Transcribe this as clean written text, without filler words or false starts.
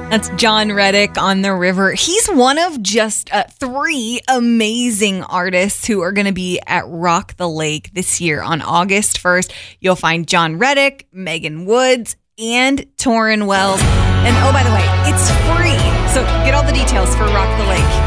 That's John Reddick on the river. He's one of just 3 amazing artists who are going to be at Rock the Lake this year on August 1st. You'll find John Reddick, Megan Woods, and Torrin Wells. And oh, by the way, it's free. So get all the details for Rock the Lake